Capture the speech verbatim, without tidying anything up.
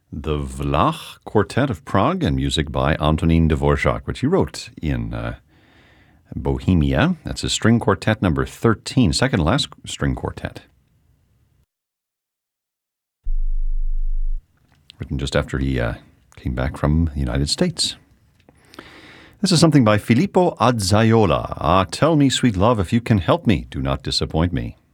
the Vlach Quartet of Prague and music by Antonín Dvorak, which he wrote in uh, Bohemia. That's his string quartet number thirteen, second last string quartet. Written just after he uh, came back from the United States. This is something by Filippo Azzaiola. Ah, tell me, sweet love, if you can help me, do not disappoint me.